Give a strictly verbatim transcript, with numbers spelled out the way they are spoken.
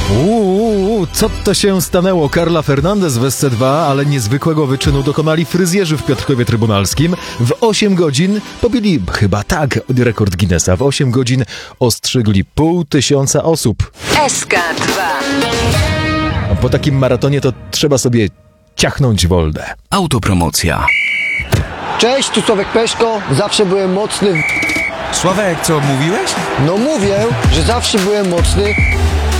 Uuu, co to się stanęło? Karla Fernandez w S C dwa, ale niezwykłego wyczynu dokonali fryzjerzy w Piotrkowie Trybunalskim. W osiem godzin pobili, chyba tak, rekord Guinnessa. W osiem godzin ostrzygli pół tysiąca osób. S K dwa. A po takim maratonie to trzeba sobie ciachnąć woldę. Autopromocja. Cześć, tu Sławek Peszko. Zawsze byłem mocny w... Sławek, co mówiłeś? No mówię, że zawsze byłem mocny